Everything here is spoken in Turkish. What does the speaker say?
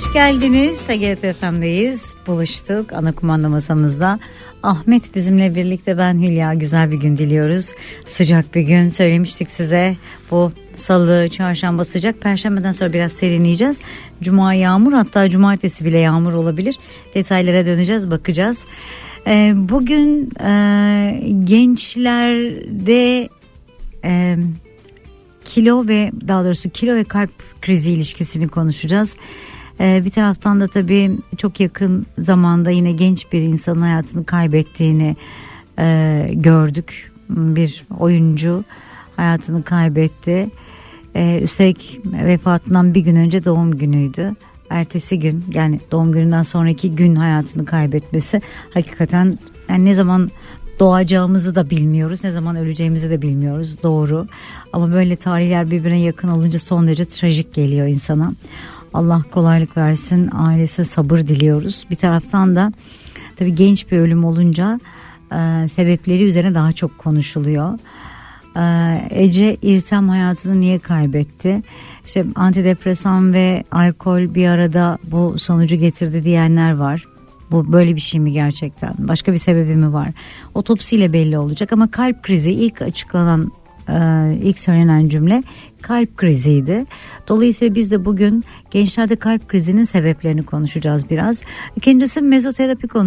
Hoş geldiniz. TGRT FM'deyiz. Buluştuk ana kumanda masamızda. Ahmet bizimle birlikte, ben Hülya. Güzel bir gün diliyoruz. Sıcak bir gün söylemiştik size. Bu salı, çarşamba sıcak. Perşembeden sonra biraz serinleyeceğiz. Cuma yağmur, hatta cumartesi bile yağmur olabilir. Detaylara döneceğiz, bakacağız. Bugün gençlerde kilo ve kalp krizi ilişkisini konuşacağız. Bir taraftan da tabii çok yakın zamanda yine genç bir insanın hayatını kaybettiğini gördük. Bir oyuncu hayatını kaybetti. Üstelik vefatından bir gün önce doğum günüydü. Ertesi gün, yani doğum gününden sonraki gün hayatını kaybetmesi hakikaten, yani ne zaman doğacağımızı da bilmiyoruz, ne zaman öleceğimizi de bilmiyoruz, doğru. Ama böyle tarihler birbirine yakın olunca son derece trajik geliyor insana. Allah kolaylık versin, ailesine sabır diliyoruz. Bir taraftan da tabii genç bir ölüm olunca sebepleri üzerine daha çok konuşuluyor. Ece İrtem hayatını niye kaybetti? İşte antidepresan ve alkol bir arada bu sonucu getirdi diyenler var. Bu böyle bir şey mi gerçekten? Başka bir sebebi mi var? Otopsiyle belli olacak ama kalp krizi ilk söylenen cümle kalp kriziydi. Dolayısıyla biz de bugün gençlerde kalp krizinin sebeplerini konuşacağız biraz. İkincisi mezoterapi konuşacağız.